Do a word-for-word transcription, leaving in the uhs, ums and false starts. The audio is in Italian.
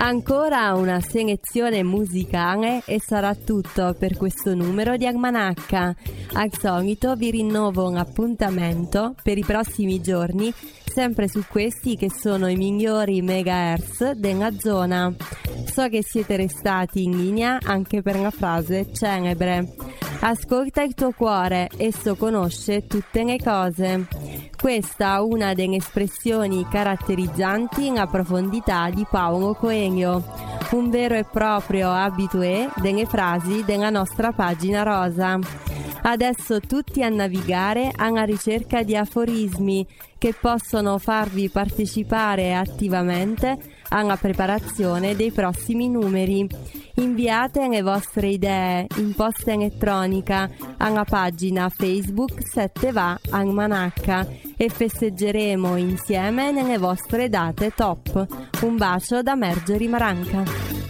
Ancora una selezione musicale e sarà tutto per questo numero di Almanacca. Al solito vi rinnovo un appuntamento per i prossimi giorni, sempre su questi che sono i migliori megahertz della zona. So che siete restati in linea anche per la frase celebre: ascolta il tuo cuore, esso conosce tutte le cose. Questa è una delle espressioni caratterizzanti la profondità di Paulo Coelho, un vero e proprio habitué delle frasi della nostra pagina rosa. Adesso tutti a navigare alla ricerca di aforismi che possono farvi partecipare attivamente alla preparazione dei prossimi numeri. Inviate le vostre idee in posta elettronica alla pagina Facebook sette va Almanacca e festeggeremo insieme nelle vostre date top. Un bacio da Marjorie Maranca.